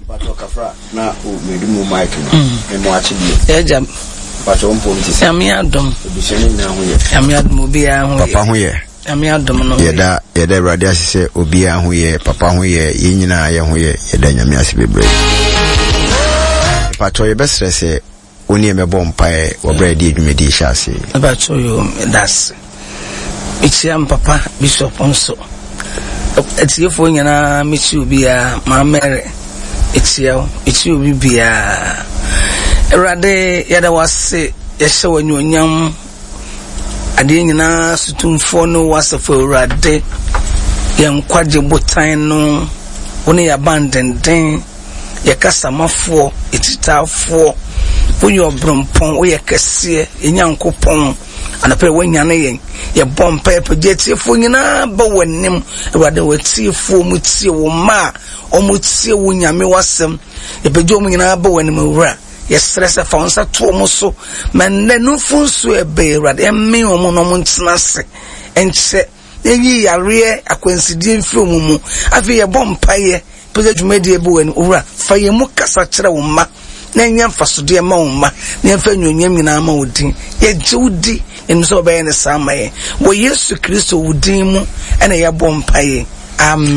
Kafra na medium mic no mo achi bi ejam pato mpomti amiadom obishani na ho ye amiadom obia ho papa ho ye amiadom no yeda awrade asese obia ho ye papa ho ye yenyina ye ho ye yeda nyame ase bebre pato ye besrese oni emebo mpae obrade adwumedi hyase pato yo das ichiam papa bishop onso etiefo nyana michi obia ma mere It's you be a Rade Yada was a show when you're young. I didn't know to no was a for Rade young quadributino only abandoned thing. Yakasama for it's tough for when you're brumpon or yakassia in young coupon and a pair when you're name. Your bomb paper jets your phone, but when him rather would see for Mutsi ma. Omutsi wunyame wasem ebejomu nyina ba wani mawura ye stress fa onsa to omuso manne no funso ebe rade emme omu no ntena se enche eyi yare akwansidie mfi omumu afi ye bompaye pese dwumadi ebe wani owura fa ye mu kasa kire wo ma na nya mfasode ma wo ma na fa nyonyam nyina ma wodin ye jewudi enso obaye ne samaye wo Yesu Kristo wudin mu ena ye bompaye amen.